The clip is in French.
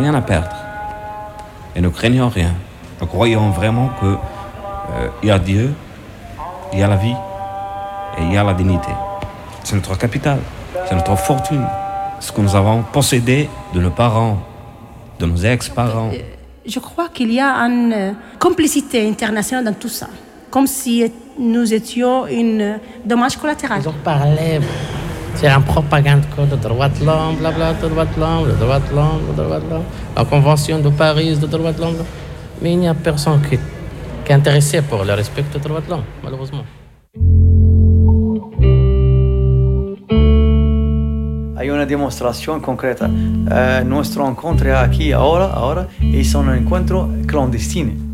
rien à perdre. Et nous craignons rien. Nous croyons vraiment que il y a Dieu, il y a la vie et il y a la dignité. C'est notre capital, c'est notre fortune. Ce que nous avons possédé de nos parents, de nos ex-parents. Je crois qu'il y a une complicité internationale dans tout ça. Comme si nous étions une dommage collatéral. Ils ont parlé, c'est une propagande de droit de l'homme, blabla, de droit de l'homme, le droit de l'homme, le droit de l'homme, la Convention de Paris, de droit de l'homme. Mais il n'y a personne qui est intéressé pour le respect des droits de l'homme, malheureusement. Hay una dimostración concreta. Nuestro encuentro aquí ahora es un encuentro clandestino.